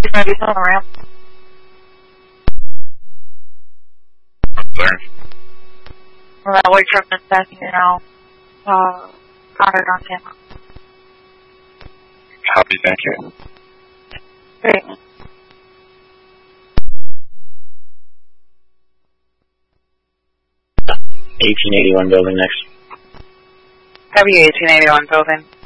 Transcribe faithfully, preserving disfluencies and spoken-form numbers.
He's going to be on the ramp. There. Well, that white truck is passing you now. Uh, got it on camera. Copy, thank you. Great. eighteen eighty-one building next. W eighteen eighty-one building.